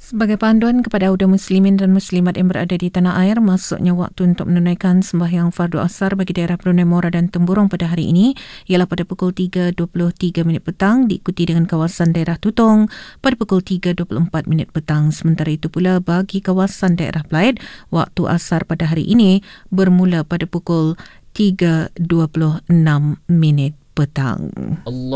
Sebagai panduan kepada auda muslimin dan muslimat yang berada di tanah air, masuknya waktu untuk menunaikan sembahyang fardu asar bagi daerah Brunei Mora dan Temburong pada hari ini ialah pada pukul 3.23 petang, diikuti dengan kawasan daerah Tutong pada pukul 3.24 petang. Sementara itu pula bagi kawasan daerah Pelaid, waktu asar pada hari ini bermula pada pukul 3.26 petang.